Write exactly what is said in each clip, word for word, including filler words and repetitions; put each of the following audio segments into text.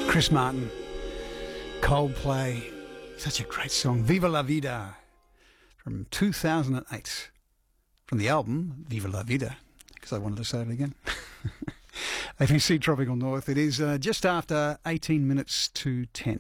Chris Martin, Coldplay, such a great song, Viva La Vida, from two thousand eight, from the album Viva La Vida, because I wanted to say it again. A B C Tropical North, it is uh, just after eighteen minutes to ten.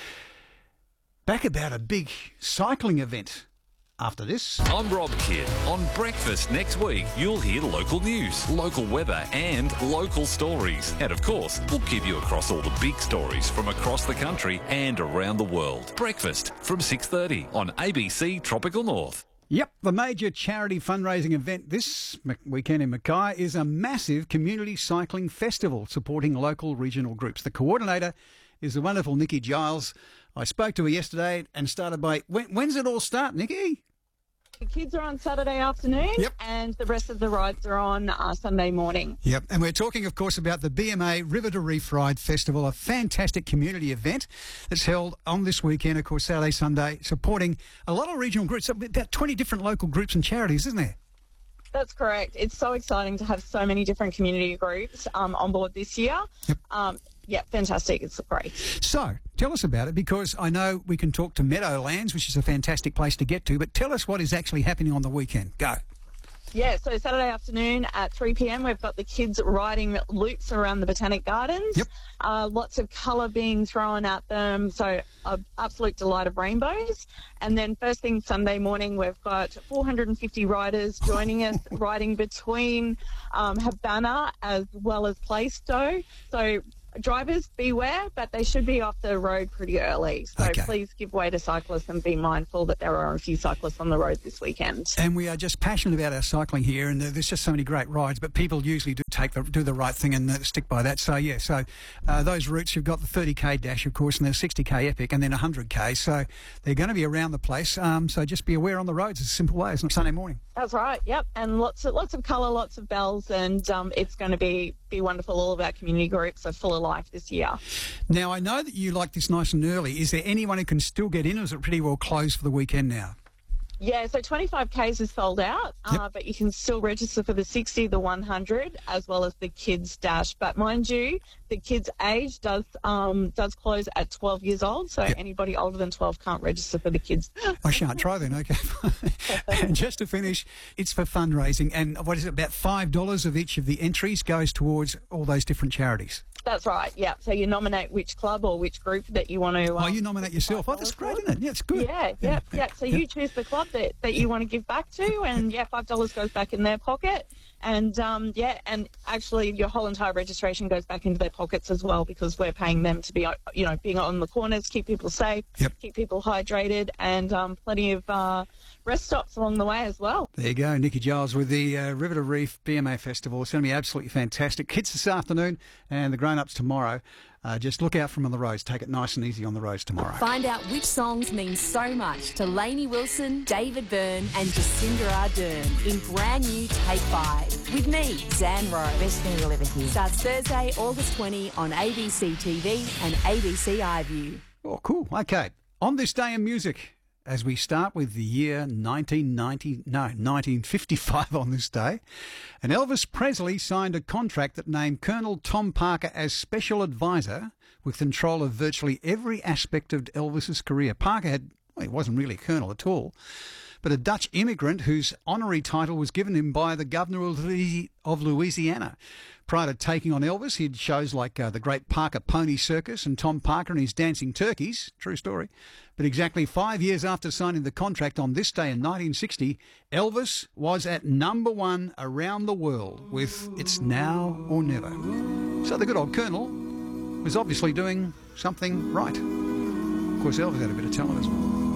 Back about a big cycling event after this. I'm Rob Kidd. On Breakfast next week, you'll hear local news, local weather and local stories. And of course, we'll give you across all the big stories from across the country and around the world. Breakfast from six thirty on A B C Tropical North. Yep, the major charity fundraising event this weekend in Mackay is a massive community cycling festival supporting local regional groups. The coordinator is the wonderful Nikki Giles. I spoke to her yesterday and started by, when, when's it all start, Nikki? The kids are on Saturday afternoon, yep. and the rest of the rides are on uh, Sunday morning. Yep, and we're talking, of course, about the B M A River to Reef Ride Festival, a fantastic community event that's held on this weekend, of course, Saturday, Sunday, supporting a lot of regional groups, about twenty different local groups and charities, isn't there? That's correct. It's so exciting to have so many different community groups um, on board this year. Yep. Um, yeah, fantastic. It's great. So, tell us about it, because I know we can talk to Meadowlands, which is a fantastic place to get to, but tell us what is actually happening on the weekend. Go. Yeah, so Saturday afternoon at three p.m. we've got the kids riding loops around the Botanic Gardens. Yep. Uh, lots of colour being thrown at them, so an absolute delight of rainbows. And then first thing Sunday morning, we've got four hundred fifty riders joining us, riding between um, Habana as well as Plaistow. So drivers, beware, but they should be off the road pretty early. So Okay. please give way to cyclists and be mindful that there are a few cyclists on the road this weekend. And we are just passionate about our cycling here, and there's just so many great rides, but people usually do take the, do the right thing and uh, stick by that. So, yeah, so uh, those routes, you've got the thirty K dash, of course, and the sixty K epic, and then one hundred K. So they're going to be around the place. Um, so just be aware on the roads. It's a simple way. It's not Sunday morning. That's right, yep. And lots of lots of colour, lots of bells, and um, it's going to be, be wonderful. All of our community groups are full of life this year. Now, I know that you like this nice and early. Is there anyone who can still get in, or is it pretty well closed for the weekend now? Yeah, so twenty-five Ks is sold out, Yep. uh, but you can still register for the sixty, the one hundred, as well as the kids dash. But mind you, the kids' age does um, does close at twelve years old, so Yep. anybody older than twelve can't register for the kids. I shan't try then, okay. And just to finish, it's for fundraising, and what is it, about five dollars of each of the entries goes towards all those different charities? That's right, yeah. So you nominate which club or which group that you want to... Um, Oh, you nominate yourself. Oh, that's great, isn't it? Yeah, it's good. Yeah, yeah, yeah. So you choose the club that, that you want to give back to, and yeah, five dollars goes back in their pocket. And um, yeah, and actually your whole entire registration goes back into their pockets as well, because we're paying them to be, you know, being on the corners, keep people safe, Yep. keep people hydrated, and um, plenty of uh, rest stops along the way as well. There you go, Nikki Giles with the uh, River to Reef B M A Festival. It's going to be absolutely fantastic. Kids this afternoon and the grown-ups tomorrow. Uh, just look out from on the roads. Take it nice and easy on the roads tomorrow. Find out which songs mean so much to Lainey Wilson, David Byrne and Jacinda Ardern in brand new Take Five. With me, Zan Rowe. Best thing you'll ever hear. Starts Thursday, August twentieth on A B C T V and A B C iView. Oh, cool. Okay. On this day in music, as we start with the year nineteen ninety, no, nineteen fifty-five on this day, and Elvis Presley signed a contract that named Colonel Tom Parker as special advisor with control of virtually every aspect of Elvis's career. Parker had, well, he wasn't really a colonel at all, but a Dutch immigrant whose honorary title was given him by the governor of Louisi- of Louisiana. Prior to taking on Elvis, he had shows like uh, the Great Parker Pony Circus and Tom Parker and his Dancing Turkeys. True story. But exactly five years after signing the contract on this day in nineteen sixty, Elvis was at number one around the world with It's Now or Never. So the good old Colonel was obviously doing something right. Of course, Elvis had a bit of talent as well.